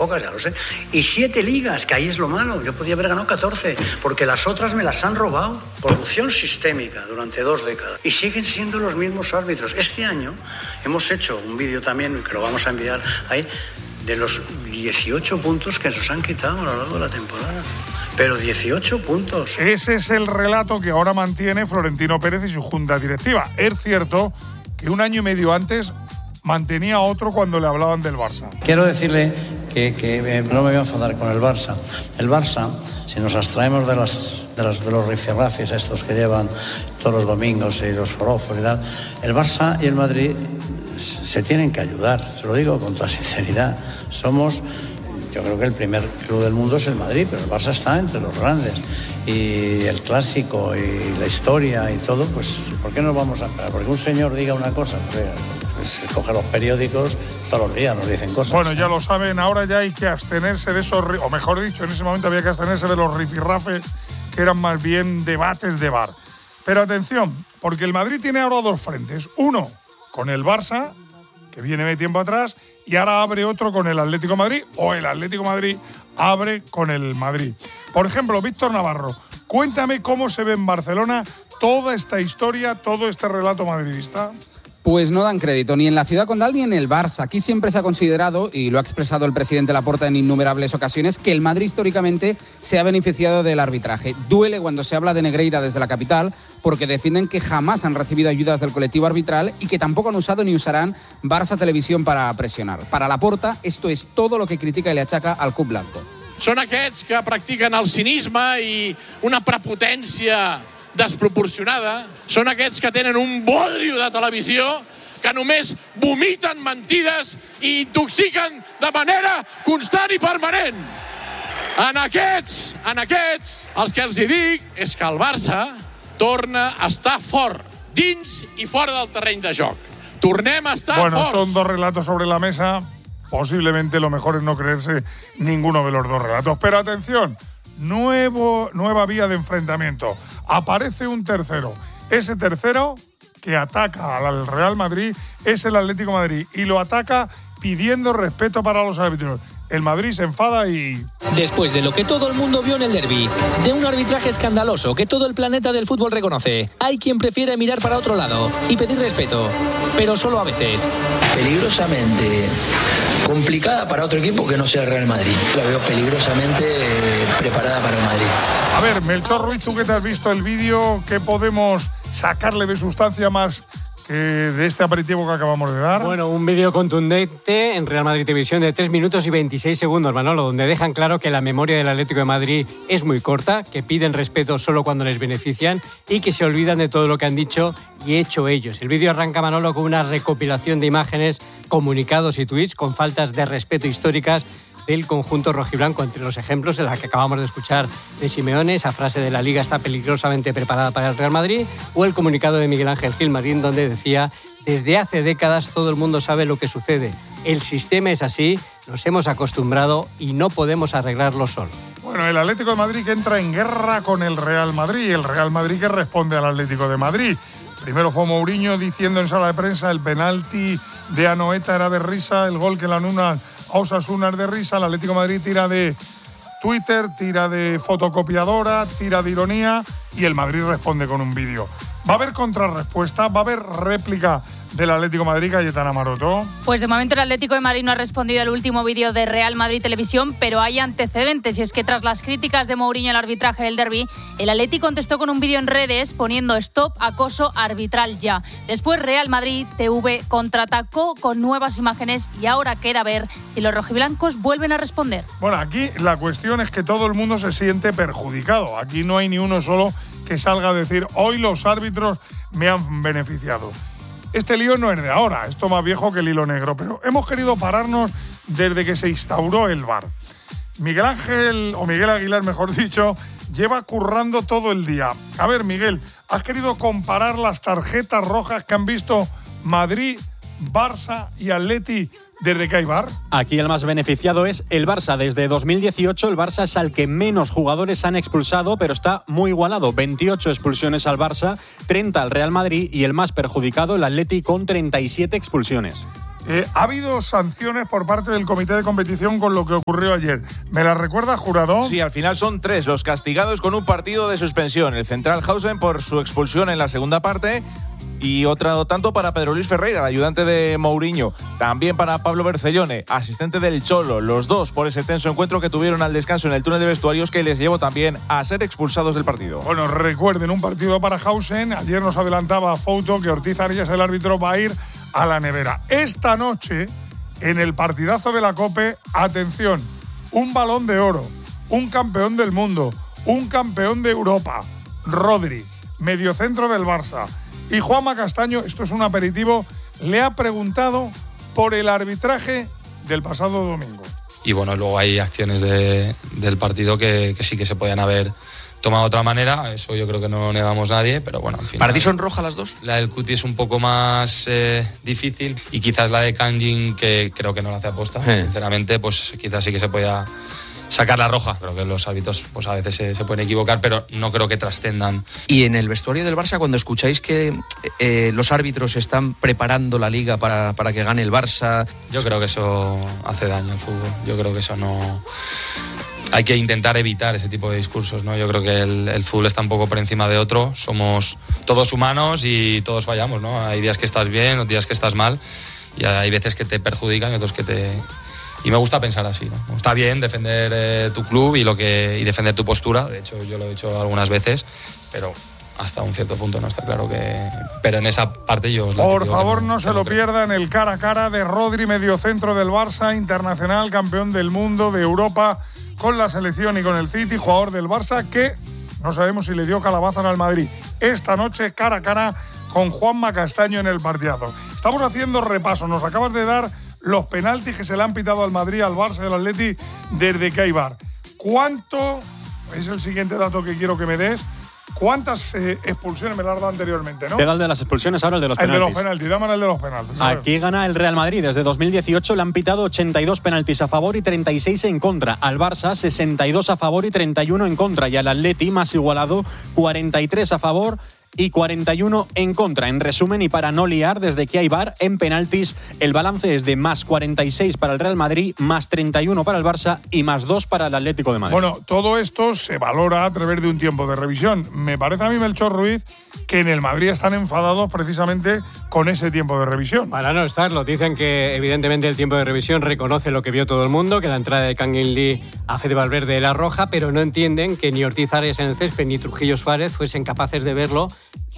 pocas, ya lo sé. Y 7 ligas, que ahí es lo malo. Yo podía haber ganado 14, porque las otras me las han robado. Corrupción sistémica durante 2 décadas. Y siguen siendo los mismos árbitros. Este año hemos hecho un vídeo también, que lo vamos a enviar ahí, de los 18 puntos que nos han quitado a lo largo de la temporada. Pero 18 puntos. Ese es el relato que ahora mantiene Florentino Pérez y su junta directiva. Es cierto que 1 año y medio antes mantenía otro cuando le hablaban del Barça. Quiero decirle que no me voy a enfadar con el Barça. El Barça, si nos abstraemos de los rifirrafes estos que llevan todos los domingos y los forofos y tal, el Barça y el Madrid se tienen que ayudar, se lo digo con toda sinceridad. Yo creo que el primer club del mundo es el Madrid, pero el Barça está entre los grandes. Y el clásico y la historia y todo, pues ¿por qué nos vamos a parar? Porque un señor diga una cosa, pues coge los periódicos, todos los días nos dicen cosas. Bueno, ya lo saben, ahora ya hay que abstenerse de esos, o mejor dicho, en ese momento había que abstenerse de los rifirrafes, que eran más bien debates de bar. Pero atención, porque el Madrid tiene ahora 2 frentes. Uno con el Barça, que viene de tiempo atrás, y ahora abre otro con el Atlético de Madrid, o el Atlético de Madrid abre con el Madrid. Por ejemplo, Víctor Navarro, cuéntame cómo se ve en Barcelona toda esta historia, todo este relato madridista. Pues no dan crédito ni en la Ciudad Condal ni en el Barça. Aquí siempre se ha considerado, y lo ha expresado el presidente Laporta en innumerables ocasiones, que el Madrid históricamente se ha beneficiado del arbitraje. Duele cuando se habla de Negreira desde la capital, porque defienden que jamás han recibido ayudas del colectivo arbitral y que tampoco han usado ni usarán Barça Televisión para presionar. Para Laporta, esto es todo lo que critica y le achaca al club blanco. Són aquests que practiquen el cinisme i una prepotència desproporcionada. Són aquests que tenen un bodrio de televisió, que només vomiten mentides i intoxiquen de manera constant i permanent. En aquests, el que els dic és que el Barça torna a estar fort, dins i fora del terreny de joc. Tornem a estar forts. Bueno, son 2 relatos sobre la mesa. Posiblemente lo mejor es no creerse ninguno de los 2 relatos. Pero atención, nueva vía de enfrentamiento. Aparece un tercero. Ese tercero que ataca al Real Madrid es el Atlético de Madrid y lo ataca pidiendo respeto para los árbitros. El Madrid se enfada y... Después de lo que todo el mundo vio en el derbi, de un arbitraje escandaloso que todo el planeta del fútbol reconoce, hay quien prefiere mirar para otro lado y pedir respeto, pero solo a veces. Peligrosamente complicada para otro equipo que no sea el Real Madrid. La veo peligrosamente preparada para el Madrid. A ver, Melchor Ruiz, tú que te has visto el vídeo, ¿qué podemos sacarle de sustancia más que de este aperitivo que acabamos de dar? Bueno, un vídeo contundente en Real Madrid Televisión de 3 minutos y 26 segundos, Manolo, donde dejan claro que la memoria del Atlético de Madrid es muy corta, que piden respeto solo cuando les benefician y que se olvidan de todo lo que han dicho y hecho ellos. El vídeo arranca, Manolo, con una recopilación de imágenes, comunicados y tweets con faltas de respeto históricas del conjunto rojiblanco. Entre los ejemplos, la que acabamos de escuchar de Simeone, esa frase de la Liga está peligrosamente preparada para el Real Madrid, o el comunicado de Miguel Ángel Gilmarín, donde decía: desde hace décadas todo el mundo sabe lo que sucede. El sistema es así, nos hemos acostumbrado y no podemos arreglarlo solo. Bueno, el Atlético de Madrid que entra en guerra con el Real Madrid, el Real Madrid que responde al Atlético de Madrid. Primero fue Mourinho diciendo en sala de prensa: el penalti de Anoeta era de risa, el gol que la anula a Osasuna es de risa. El Atlético de Madrid tira de Twitter, tira de fotocopiadora, tira de ironía, y el Madrid responde con un vídeo. ¿Va a haber contrarrespuesta? ¿Va a haber réplica del Atlético de Madrid, Cayetana Maroto? Pues de momento el Atlético de Madrid no ha respondido al último vídeo de Real Madrid Televisión, pero hay antecedentes, y es que tras las críticas de Mourinho al arbitraje del derbi, el Atlético contestó con un vídeo en redes poniendo stop acoso arbitral ya. Después Real Madrid TV contraatacó con nuevas imágenes y ahora queda ver si los rojiblancos vuelven a responder. Bueno, aquí la cuestión es que todo el mundo se siente perjudicado. Aquí no hay ni uno solo que salga a decir: hoy los árbitros me han beneficiado. Este lío no es de ahora, esto más viejo que el hilo negro, pero hemos querido pararnos desde que se instauró el VAR. Miguel Aguilar, mejor dicho, lleva currando todo el día. A ver, Miguel, ¿has querido comparar las tarjetas rojas que han visto Madrid, Barça y Atleti desde que hay VAR? Aquí el más beneficiado es el Barça. Desde 2018 el Barça es al que menos jugadores han expulsado, pero está muy igualado. 28 expulsiones al Barça, 30 al Real Madrid, y el más perjudicado, el Atleti, con 37 expulsiones. Ha habido sanciones por parte del comité de competición con lo que ocurrió ayer. ¿Me la recuerda, Jurado? Sí, al final son 3 los castigados con un partido de suspensión. El Centralhausen por su expulsión en la segunda parte y otro tanto para Pedro Luis Ferreira, el ayudante de Mourinho. También para Pablo Bercellone, asistente del Cholo. Los dos por ese tenso encuentro que tuvieron al descanso en el túnel de vestuarios que les llevó también a ser expulsados del partido. Bueno, recuerden, un partido para Hausen. Ayer nos adelantaba Fouto que Ortiz Arias, el árbitro, va a ir a la nevera. Esta noche, en el partidazo de la COPE, atención, un Balón de Oro, un campeón del mundo, un campeón de Europa, Rodri, mediocentro del Barça, y Juanma Castaño, esto es un aperitivo, le ha preguntado por el arbitraje del pasado domingo. Y bueno, luego hay acciones del partido que sí que se podían haber tomado de otra manera, eso yo creo que no negamos nadie, pero bueno, al final. ¿Para ti son rojas las dos? La del Cuti es un poco más difícil y quizás la de Kangin, que creo que no la hace aposta, sinceramente, pues quizás sí que se podía sacar la roja. Creo que los árbitros pues a veces se pueden equivocar, pero no creo que trascendan. Y en el vestuario del Barça, cuando escucháis que los árbitros están preparando la liga para que gane el Barça... Yo creo que eso hace daño al fútbol. Yo creo que eso no... Hay que intentar evitar ese tipo de discursos, ¿no? Yo creo que el fútbol está un poco por encima de otro. Somos todos humanos y todos fallamos, ¿no? Hay días que estás bien, otros días que estás mal y hay veces que te perjudican y otros que te... Y me gusta pensar así, ¿no? Está bien defender tu club y defender tu postura. De hecho, yo lo he hecho algunas veces, pero hasta un cierto punto no está claro que... Pero en esa parte yo os la Por favor, no se lo pierdan, el cara a cara de Rodri, mediocentro del Barça, internacional, campeón del mundo, de Europa, con la selección y con el City, jugador del Barça que no sabemos si le dio calabaza al Madrid. Esta noche, cara a cara con Juanma Castaño en el partidazo. Estamos haciendo repaso, nos acabas de dar los penaltis que se le han pitado al Madrid, al Barça y al Atleti desde que hay VAR. ¿Cuánto, es el siguiente dato que quiero que me des, cuántas expulsiones me las has dado anteriormente, ¿no? Te da el de las expulsiones, ahora el de los penaltis. El de los penaltis, dame el de los penaltis. Aquí gana el Real Madrid. Desde 2018 le han pitado 82 penaltis a favor y 36 en contra. Al Barça, 62 a favor y 31 en contra. Y al Atleti, más igualado, 43 a favor y 41 en contra. En resumen, y para no liar, desde que hay VAR en penaltis, el balance es de más 46 para el Real Madrid, más 31 para el Barça y más 2 para el Atlético de Madrid. Bueno, todo esto se valora a través de un tiempo de revisión. Me parece a mí, Melchor Ruiz, que en el Madrid están enfadados precisamente con ese tiempo de revisión. Para no estarlo, dicen que evidentemente el tiempo de revisión reconoce lo que vio todo el mundo, que la entrada de Kangin Lee a Fede Valverde era roja, pero no entienden que ni Ortiz Arias en el césped ni Trujillo Suárez fuesen capaces de verlo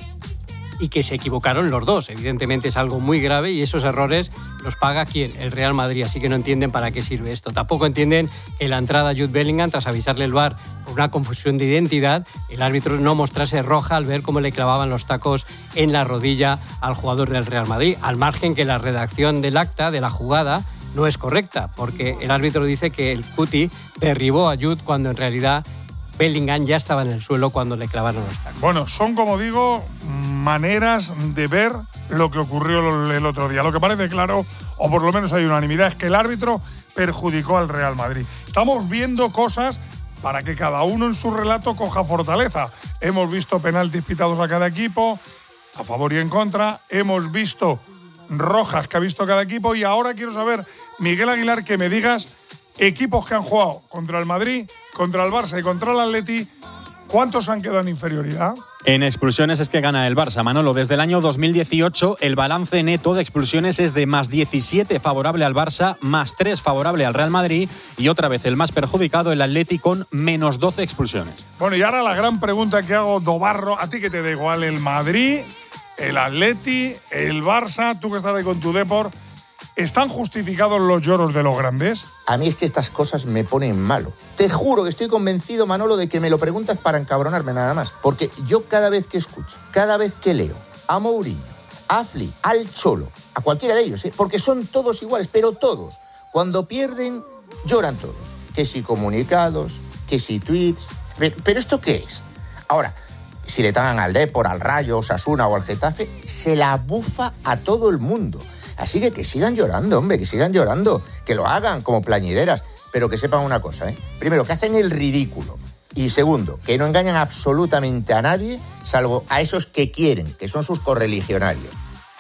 y que se equivocaron los dos. Evidentemente es algo muy grave y esos errores los paga ¿quién? El Real Madrid, así que no entienden para qué sirve esto. Tampoco entienden que la entrada a Jude Bellingham, tras avisarle el VAR por una confusión de identidad, el árbitro no mostrase roja al ver cómo le clavaban los tacos en la rodilla al jugador del Real Madrid, al margen que la redacción del acta de la jugada no es correcta, porque el árbitro dice que el Cuti derribó a Jude cuando en realidad Bellingham ya estaba en el suelo cuando le clavaron los tacos. Bueno, son, como digo, maneras de ver lo que ocurrió el otro día. Lo que parece claro, o por lo menos hay unanimidad, es que el árbitro perjudicó al Real Madrid. Estamos viendo cosas para que cada uno en su relato coja fortaleza. Hemos visto penaltis pitados a cada equipo, a favor y en contra. Hemos visto rojas que ha visto cada equipo. Y ahora quiero saber, Miguel Aguilar, que me digas equipos que han jugado contra el Madrid, contra el Barça y contra el Atleti, ¿cuántos han quedado en inferioridad? En expulsiones es que gana el Barça, Manolo. Desde el año 2018 el balance neto de expulsiones es de más 17 favorable al Barça, más 3 favorable al Real Madrid y otra vez el más perjudicado, el Atleti, con menos 12 expulsiones. Bueno, y ahora la gran pregunta que hago, Dobarro, a ti que te da igual el Madrid, el Atleti, el Barça, tú que estás ahí con tu Depor, ¿están justificados los lloros de los grandes? A mí es que estas cosas me ponen malo. Te juro que estoy convencido, Manolo, de que me lo preguntas para encabronarme nada más. Porque yo cada vez que escucho, cada vez que leo a Mourinho, a Flick, al Cholo, a cualquiera de ellos, porque son todos iguales, pero todos, cuando pierden, lloran todos. Que si comunicados, que si tweets. ¿Pero esto qué es? Ahora, si le tragan al Depor, al Rayo, Osasuna o al Getafe, se la bufa a todo el mundo. Así que sigan llorando, hombre, que sigan llorando, que lo hagan como plañideras, pero que sepan una cosa, Primero, que hacen el ridículo. Y segundo, que no engañan absolutamente a nadie, salvo a esos que quieren, que son sus correligionarios.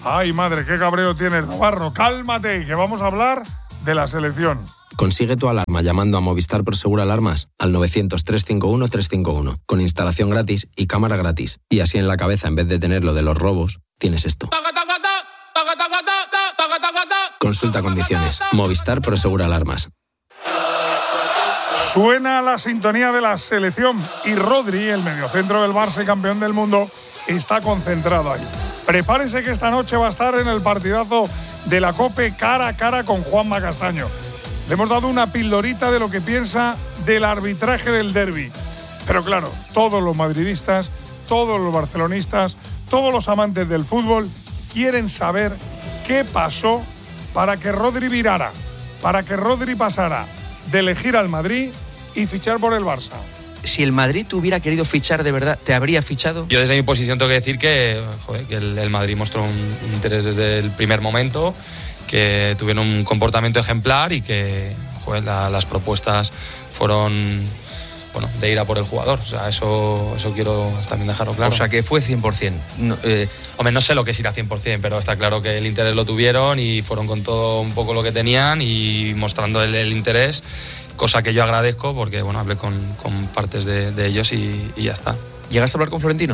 Ay, madre, qué cabreo tienes, Navarro. Cálmate, que vamos a hablar de la selección. Consigue tu alarma llamando a Movistar Prosegur Alarmas al 900-351-351, con instalación gratis y cámara gratis. Y así en la cabeza, en vez de tener lo de los robos, tienes esto. Consulta condiciones. Movistar Prosegur Alarmas. Suena la sintonía de la selección y Rodri, el mediocentro del Barça y campeón del mundo, está concentrado ahí. Prepárese que esta noche va a estar en el partidazo de la COPE cara a cara con Juanma Castaño. Le hemos dado una pildorita de lo que piensa del arbitraje del derbi. Pero claro, todos los madridistas, todos los barcelonistas, todos los amantes del fútbol quieren saber qué pasó para que Rodri virara, para que Rodri pasara de elegir al Madrid y fichar por el Barça. Si el Madrid te hubiera querido fichar de verdad, ¿te habría fichado? Yo desde mi posición tengo que decir que el Madrid mostró un interés desde el primer momento, que tuvieron un comportamiento ejemplar y que las propuestas fueron de ir a por el jugador. O sea, eso quiero también dejarlo claro. O sea, que fue 100%. Hombre, no sé lo que es ir a 100%, pero está claro que el interés lo tuvieron y fueron con todo un poco lo que tenían y mostrando el interés, cosa que yo agradezco porque hablé con partes de ellos y ya está. ¿Llegaste a hablar con Florentino?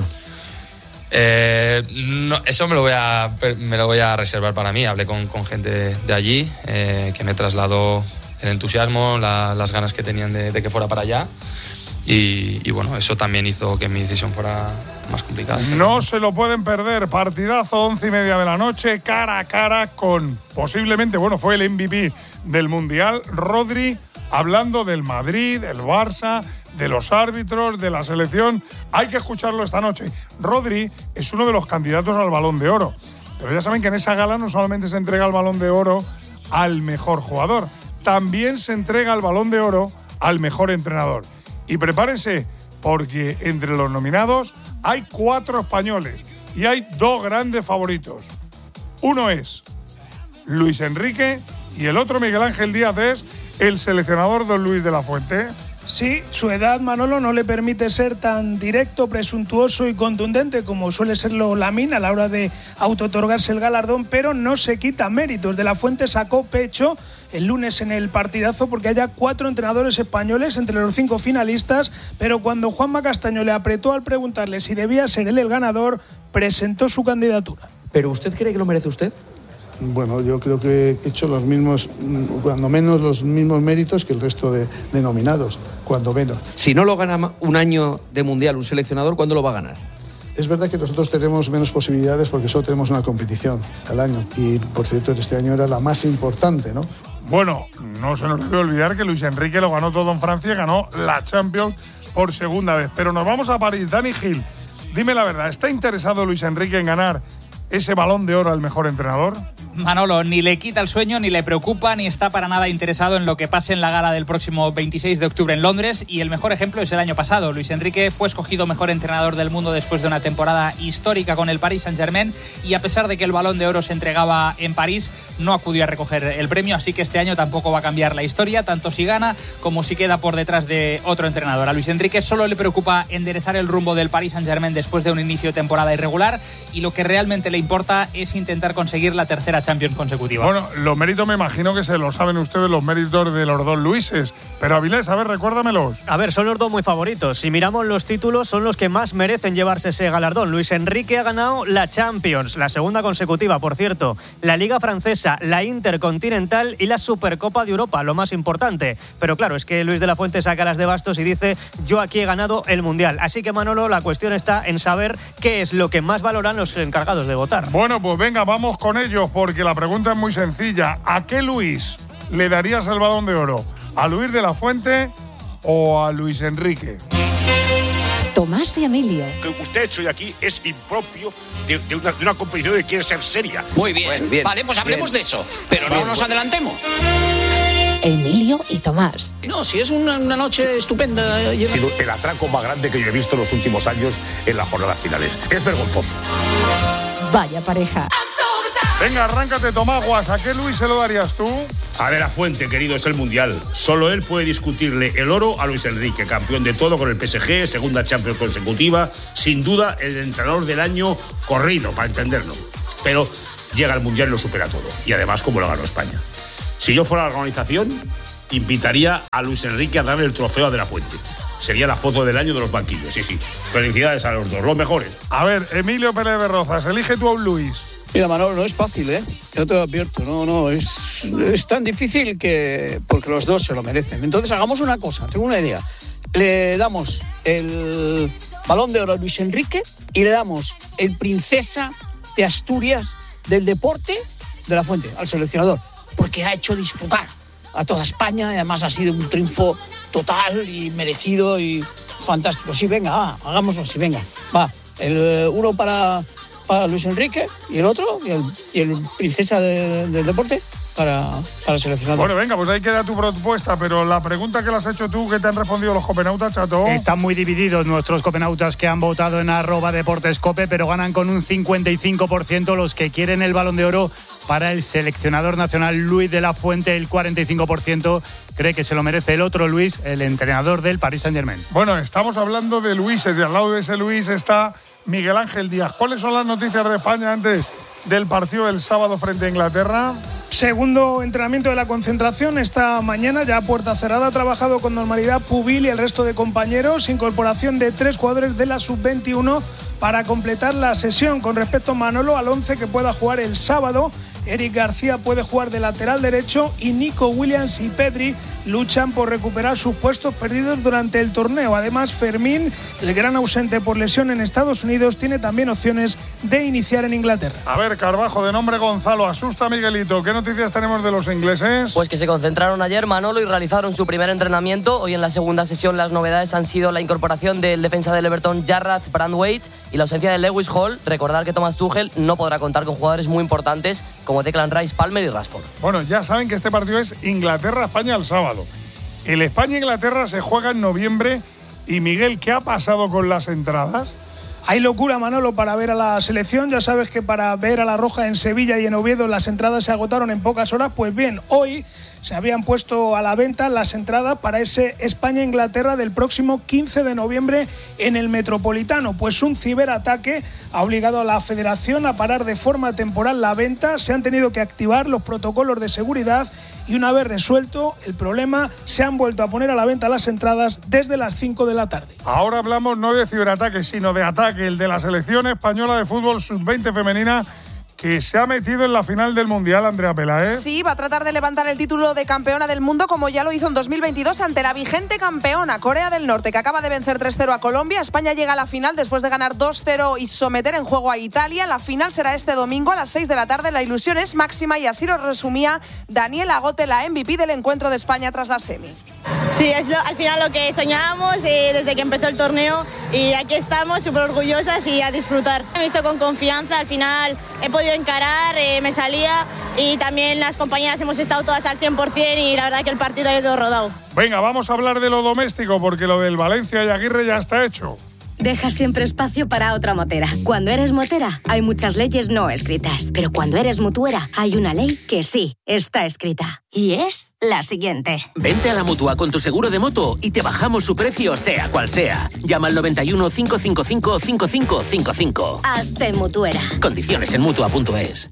No, eso me lo voy a reservar para mí. Hablé con gente de allí que me trasladó el entusiasmo, las ganas que tenían de que fuera para allá y eso también hizo que mi decisión fuera más complicada. No se lo pueden perder, partidazo 11:30 de la noche, cara a cara con posiblemente, fue el MVP del Mundial, Rodri, hablando del Madrid, del Barça, de los árbitros, de la selección. Hay que escucharlo esta noche. Rodri es uno de los candidatos al Balón de Oro, pero ya saben que en esa gala no solamente se entrega el Balón de Oro al mejor jugador, también se entrega el Balón de Oro al mejor entrenador. Y prepárense, porque entre los nominados hay 4 españoles y hay 2 grandes favoritos. Uno es Luis Enrique y el otro Miguel Ángel Díaz es el seleccionador don Luis de la Fuente. Sí, su edad, Manolo, no le permite ser tan directo, presuntuoso y contundente como suele serlo Lamine a la hora de autootorgarse el galardón, pero no se quita méritos. De la Fuente sacó pecho el lunes en el partidazo porque haya 4 entrenadores españoles entre los 5 finalistas, pero cuando Juanma Castaño le apretó al preguntarle si debía ser él el ganador, presentó su candidatura. ¿Pero usted cree que lo merece usted? Bueno, yo creo que he hecho los mismos, cuando menos los mismos méritos que el resto de nominados, cuando menos. Si no lo gana un año de Mundial un seleccionador, ¿cuándo lo va a ganar? Es verdad que nosotros tenemos menos posibilidades porque solo tenemos una competición al año y, por cierto, este año era la más importante, ¿no? No se nos debe olvidar que Luis Enrique lo ganó todo en Francia, ganó la Champions por segunda vez. Pero nos vamos a París. Dani Gil, dime la verdad, ¿está interesado Luis Enrique en ganar ese Balón de Oro al mejor entrenador? Manolo, ni le quita el sueño, ni le preocupa, ni está para nada interesado en lo que pase en la gala del próximo 26 de octubre en Londres. Y el mejor ejemplo es el año pasado. Luis Enrique fue escogido mejor entrenador del mundo después de una temporada histórica con el Paris Saint-Germain. Y a pesar de que el Balón de Oro se entregaba en París, no acudió a recoger el premio. Así que este año tampoco va a cambiar la historia, tanto si gana como si queda por detrás de otro entrenador. A Luis Enrique solo le preocupa enderezar el rumbo del Paris Saint-Germain después de un inicio de temporada irregular. Y lo que realmente le importa es intentar conseguir la tercera Champions consecutiva. Los méritos me imagino que se lo saben ustedes, los méritos de los dos Luises. Pero Avilés, a ver, recuérdamelos. A ver, son los dos muy favoritos. Si miramos los títulos, son los que más merecen llevarse ese galardón. Luis Enrique ha ganado la Champions, la segunda consecutiva, por cierto, la Liga Francesa, la Intercontinental y la Supercopa de Europa, lo más importante. Pero claro, es que Luis de la Fuente saca las de bastos y dice: yo aquí he ganado el Mundial. Así que, Manolo, la cuestión está en saber qué es lo que más valoran los encargados de votar. Bueno, pues venga, vamos con ellos, porque la pregunta es muy sencilla. ¿A qué Luis le darías el Balón de Oro? ¿A Luis de la Fuente o a Luis Enrique? Tomás y Emilio. Lo que usted ha hecho hoy aquí es impropio de una competición que quiere ser seria. Muy bien, bien. Vale, pues hablemos de eso, pero no nos adelantemos. Emilio y Tomás. No, si es una noche estupenda. Ha sido el atraco más grande que yo he visto en los últimos años en las jornadas finales. Es vergonzoso. Vaya pareja. Venga, arráncate, Tomaguas. ¿A qué Luis se lo darías tú? A ver, a Fuente, querido, es el Mundial. Solo él puede discutirle el oro a Luis Enrique, campeón de todo con el PSG, segunda Champions consecutiva, sin duda el entrenador del año corrido, para entenderlo. Pero llega al Mundial y lo supera todo. Y además, como lo ganó España. Si yo fuera la organización, invitaría a Luis Enrique a darle el trofeo a De la Fuente. Sería la foto del año de los banquillos, sí. Felicidades a los dos, los mejores. A ver, Emilio Pérez de Rozas, elige tú a un Luis. Mira, Manolo, no es fácil, ¿eh? Yo te lo advierto, es tan difícil que... porque los dos se lo merecen. Entonces hagamos una cosa, tengo una idea. Le damos el Balón de Oro a Luis Enrique y le damos el Princesa de Asturias del deporte De la Fuente, al seleccionador, porque ha hecho disfrutar a toda España y además ha sido un triunfo total y merecido y fantástico. Sí, venga, hagámoslo así, venga. Va, uno para Luis Enrique y el otro, y el Princesa del deporte para el seleccionador. Bueno, venga, pues ahí queda tu propuesta, pero la pregunta que le has hecho tú, ¿qué te han respondido los copenautas, Chato? Están muy divididos nuestros copenautas que han votado en @deportescope, pero ganan con un 55% los que quieren el Balón de Oro para el seleccionador nacional Luis de la Fuente. El 45% cree que se lo merece el otro Luis, el entrenador del Paris Saint-Germain. Bueno, estamos hablando de Luises y al lado de ese Luis está Miguel Ángel Díaz. ¿Cuáles son las noticias de España antes del partido del sábado frente a Inglaterra? Segundo entrenamiento de la concentración esta mañana, ya a puerta cerrada. Ha trabajado con normalidad Pubil y el resto de compañeros. Incorporación de 3 jugadores de la sub-21 para completar la sesión. Con respecto a Manolo, al 11 que pueda jugar el sábado, Eric García puede jugar de lateral derecho y Nico Williams y Pedri luchan por recuperar sus puestos perdidos durante el torneo. Además, Fermín, el gran ausente por lesión en Estados Unidos, tiene también opciones de iniciar en Inglaterra. A ver, Carbajo, de nombre Gonzalo, asusta a Miguelito. ¿Qué noticias tenemos de los ingleses? Pues que se concentraron ayer, Manolo, y realizaron su primer entrenamiento. Hoy en la segunda sesión las novedades han sido la incorporación del defensa del Everton Jarrad Branthwaite y la ausencia de Lewis Hall. Recordar que Thomas Tuchel no podrá contar con jugadores muy importantes como Declan Rice, Palmer y Rashford. Bueno, ya saben que este partido es Inglaterra-España el sábado. El España-Inglaterra se juega en noviembre. Y Miguel, ¿qué ha pasado con las entradas? Hay locura, Manolo, para ver a la selección. Ya sabes que para ver a la Roja en Sevilla y en Oviedo las entradas se agotaron en pocas horas. Pues bien, hoy se habían puesto a la venta las entradas para ese España-Inglaterra del próximo 15 de noviembre en el Metropolitano. Pues un ciberataque ha obligado a la Federación a parar de forma temporal la venta. Se han tenido que activar los protocolos de seguridad y una vez resuelto el problema se han vuelto a poner a la venta las entradas desde las 5 de la tarde. Ahora hablamos no de ciberataque, sino de ataque, el de la selección española de fútbol sub-20 femenina, que se ha metido en la final del Mundial, Andrea Peláez. Sí, va a tratar de levantar el título de campeona del mundo como ya lo hizo en 2022 ante la vigente campeona Corea del Norte, que acaba de vencer 3-0 a Colombia. España llega a la final después de ganar 2-0 y someter en juego a Italia. La final será este domingo a las 6 de la tarde. La ilusión es máxima y así lo resumía Daniela Agote, la MVP del encuentro de España tras la semi. Sí, es al final lo que soñábamos desde que empezó el torneo y aquí estamos súper orgullosas y a disfrutar. Me he visto con confianza, al final he podido encarar, me salía y también las compañeras hemos estado todas al 100% y la verdad que el partido ha ido rodado. Venga, vamos a hablar de lo doméstico porque lo del Valencia y Aguirre ya está hecho. Deja siempre espacio para otra motera. Cuando eres motera, hay muchas leyes no escritas. Pero cuando eres mutuera, hay una ley que sí está escrita. Y es la siguiente. Vente a la Mutua con tu seguro de moto y te bajamos su precio sea cual sea. Llama al 91 555 5555. Hazte mutuera. Condiciones en Mutua.es.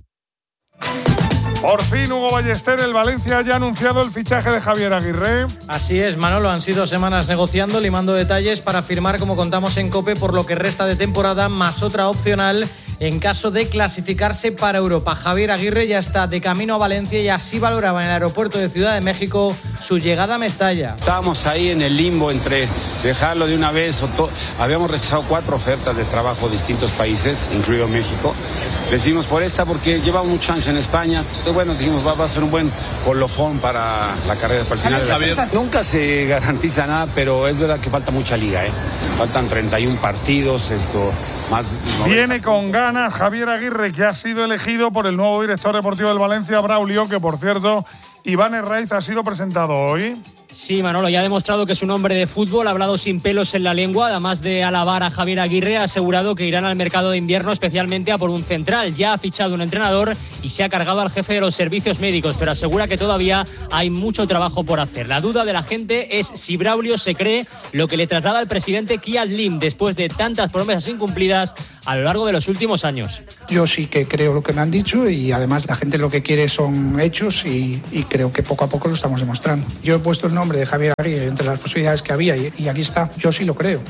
Por fin, Hugo Ballester, el Valencia ya ha anunciado el fichaje de Javier Aguirre. Así es, Manolo, han sido semanas negociando, limando detalles para firmar, como contamos en COPE, por lo que resta de temporada, más otra opcional en caso de clasificarse para Europa. Javier Aguirre ya está de camino a Valencia y así valoraba en el aeropuerto de Ciudad de México su llegada a Mestalla. Estábamos ahí en el limbo entre dejarlo de una vez o habíamos rechazado 4 ofertas de trabajo de distintos países, incluido México. Decidimos por esta porque llevamos muchos años en España. Bueno, dijimos, va a ser un buen colofón para la carrera personal. Nunca se garantiza nada, pero es verdad que falta mucha liga, ¿eh? Faltan 31 partidos, más... Viene con ganas Javier Aguirre, que ha sido elegido por el nuevo director deportivo del Valencia, Braulio, que por cierto, Iván Herraiz ha sido presentado hoy. Sí, Manolo, ya ha demostrado que es un hombre de fútbol, ha hablado sin pelos en la lengua, además de alabar a Javier Aguirre, ha asegurado que irán al mercado de invierno especialmente a por un central. Ya ha fichado un entrenador y se ha cargado al jefe de los servicios médicos, pero asegura que todavía hay mucho trabajo por hacer. La duda de la gente es si Braulio se cree lo que le traslada el presidente Kiat Lim después de tantas promesas incumplidas a lo largo de los últimos años. Yo sí que creo lo que me han dicho y además la gente lo que quiere son hechos y creo que poco a poco lo estamos demostrando. Yo he puesto el nombre de Javier Aguirre entre las posibilidades que había y aquí está. Yo sí lo creo.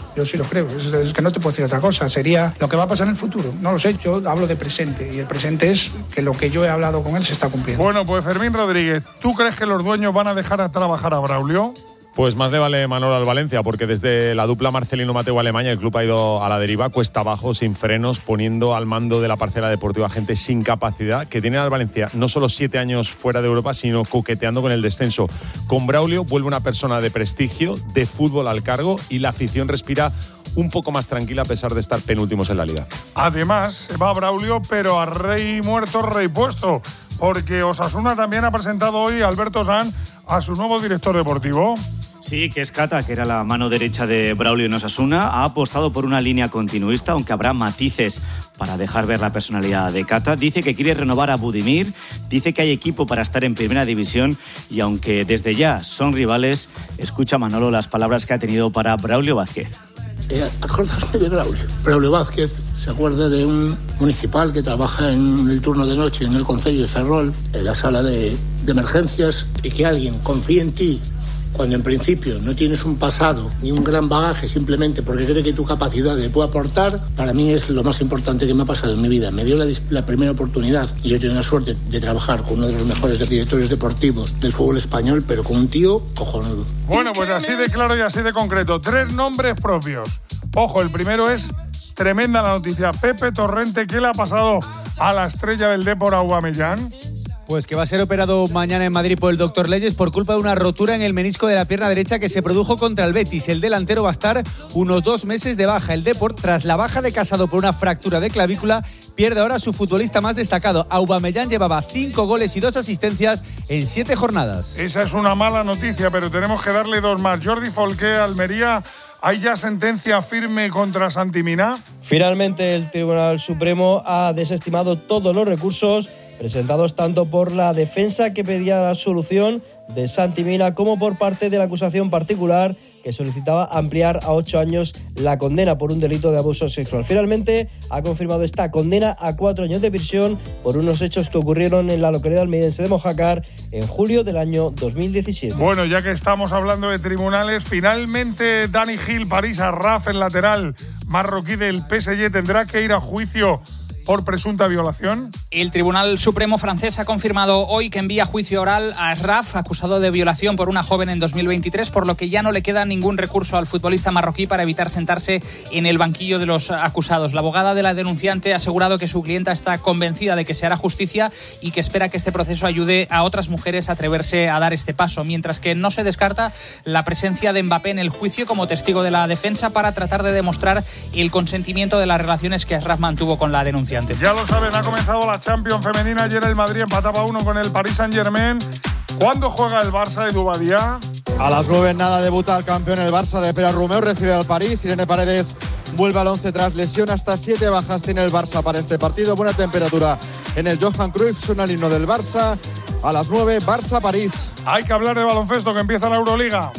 Es que no te puedo decir otra cosa. Sería lo que va a pasar en el futuro. No lo sé, yo hablo de presente y el presente es que lo que yo he hablado con él se está cumpliendo. Bueno, pues Fermín Rodríguez, ¿tú crees que los dueños van a dejar a trabajar a Braulio? Pues más le vale Manolo al Valencia, porque desde la dupla Marcelino-Mateu Alemania el club ha ido a la deriva, cuesta abajo, sin frenos, poniendo al mando de la parcela deportiva gente sin capacidad, que tiene al Valencia no solo 7 años fuera de Europa, sino coqueteando con el descenso. Con Braulio vuelve una persona de prestigio, de fútbol al cargo, y la afición respira un poco más tranquila a pesar de estar penúltimos en la liga. Además, se va Braulio, pero a rey muerto, rey puesto, porque Osasuna también ha presentado hoy, Alberto Sanz, a su nuevo director deportivo. Sí, que es Cata, que era la mano derecha de Braulio en Osasuna. Ha apostado por una línea continuista, aunque habrá matices para dejar ver la personalidad de Cata. Dice que quiere renovar a Budimir, dice que hay equipo para estar en primera división y aunque desde ya son rivales, escucha Manolo las palabras que ha tenido para Braulio Vázquez. Acordarme de Braulio Vázquez se acuerda de un municipal que trabaja en el turno de noche en el concello de Ferrol, en la sala de emergencias, y que alguien confíe en ti cuando en principio no tienes un pasado ni un gran bagaje, simplemente porque cree que tu capacidad le puede aportar. Para mí es lo más importante que me ha pasado en mi vida. Me dio la primera oportunidad y yo tengo la suerte de trabajar con uno de los mejores directores deportivos del fútbol español, pero con un tío cojonudo. Bueno, pues así de claro y así de concreto. 3 nombres propios. Ojo, el primero es tremenda la noticia. Pepe Torrente, ¿qué le ha pasado a la estrella del Depor, Aubameyang? Pues que va a ser operado mañana en Madrid por el doctor Leyes por culpa de una rotura en el menisco de la pierna derecha que se produjo contra el Betis. El delantero va a estar unos 2 meses de baja. El Depor, tras la baja de Casado por una fractura de clavícula, pierde ahora a su futbolista más destacado. Aubameyang llevaba 5 goles y 2 asistencias en 7 jornadas. Esa es una mala noticia, pero tenemos que darle 2 más. Jordi Folqué, Almería, ¿hay ya sentencia firme contra Santi Mina? Finalmente el Tribunal Supremo ha desestimado todos los recursos presentados tanto por la defensa que pedía la absolución de Santi Mina como por parte de la acusación particular que solicitaba ampliar a 8 años la condena por un delito de abuso sexual. Finalmente ha confirmado esta condena a 4 años de prisión por unos hechos que ocurrieron en la localidad almeriense de Mojácar en julio del año 2017. Bueno, ya que estamos hablando de tribunales, finalmente Dani Gil, París Arraf, el lateral marroquí del PSG, tendrá que ir a juicio por presunta violación. El Tribunal Supremo francés ha confirmado hoy que envía juicio oral a Asraf, acusado de violación por una joven en 2023, por lo que ya no le queda ningún recurso al futbolista marroquí para evitar sentarse en el banquillo de los acusados. La abogada de la denunciante ha asegurado que su clienta está convencida de que se hará justicia y que espera que este proceso ayude a otras mujeres a atreverse a dar este paso, mientras que no se descarta la presencia de Mbappé en el juicio como testigo de la defensa para tratar de demostrar el consentimiento de las relaciones que Asraf mantuvo con la denunciante. Ya lo saben, ha comenzado la Champions femenina. Ayer el Madrid empataba 1 con el Paris Saint-Germain. ¿Cuándo juega el Barça de Dubadía? A las 9 nada debuta el campeón el Barça de Pere Romeu, recibe al París. Irene Paredes vuelve al 11 tras lesión. Hasta 7 bajas tiene el Barça para este partido. Buena temperatura en el Johan Cruyff, suena el himno del Barça. A las 9, Barça-París. Hay que hablar de baloncesto, que empieza la Euroliga.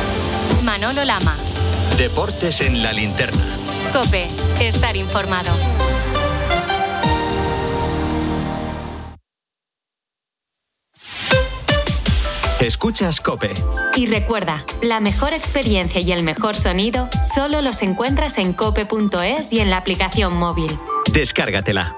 Manolo Lama. Deportes en la linterna. COPE, estar informado. Escuchas COPE. Y recuerda, la mejor experiencia y el mejor sonido solo los encuentras en cope.es y en la aplicación móvil. Descárgatela.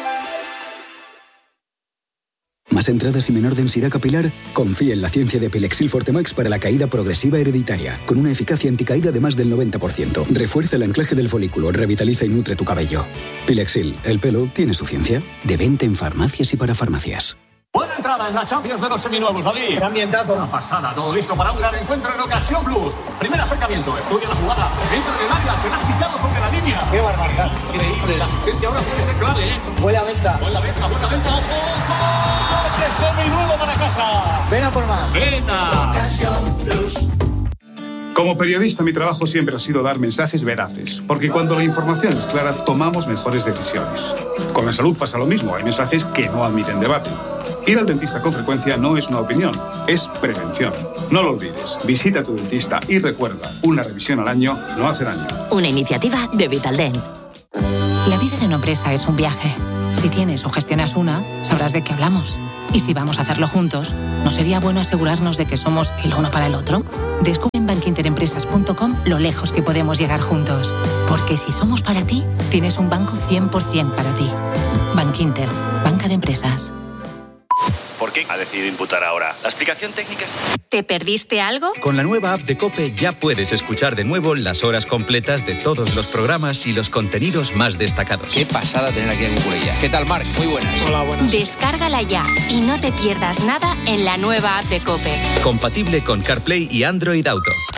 ¿Más entradas y menor densidad capilar? Confía en la ciencia de Pilexil Fortemax para la caída progresiva hereditaria, con una eficacia anticaída de más del 90%. Refuerza el anclaje del folículo, revitaliza y nutre tu cabello. Pilexil, el pelo tiene su ciencia. De venta en farmacias y para farmacias. Buena entrada en la Champions de los seminuevos, David. Ambientazo. Una pasada, todo listo para un gran encuentro en Ocasión Plus. Primer acercamiento, estudia la jugada. Entra en el área, será quitado sobre la línea. ¡Qué barbaridad! Increíble, la asistencia ahora puede ser clave, ¿eh? Buena venta. Buena venta, ojo. ¡Coche seminuevo para casa! Ven a por más. Venta. Ocasión Plus. Como periodista, mi trabajo siempre ha sido dar mensajes veraces, porque cuando la información es clara, tomamos mejores decisiones. Con la salud pasa lo mismo, hay mensajes que no admiten debate. Ir al dentista con frecuencia no es una opinión, es prevención. No lo olvides, visita a tu dentista y recuerda, una revisión al año no hace daño. Una iniciativa de Vitaldent. La vida empresa es un viaje. Si tienes o gestionas una, sabrás de qué hablamos. Y si vamos a hacerlo juntos, ¿no sería bueno asegurarnos de que somos el uno para el otro? Descubre en bankinterempresas.com lo lejos que podemos llegar juntos. Porque si somos para ti, tienes un banco 100% para ti. Bankinter, banca de empresas. ¿Por qué ha decidido imputar ahora? ¿La explicación técnica es...? ¿Te perdiste algo? Con la nueva app de COPE ya puedes escuchar de nuevo las horas completas de todos los programas y los contenidos más destacados. Qué pasada tener aquí a Cucurella. ¿Qué tal, Marc? Muy buenas. Hola, buenas. Descárgala ya y no te pierdas nada en la nueva app de COPE. Compatible con CarPlay y Android Auto.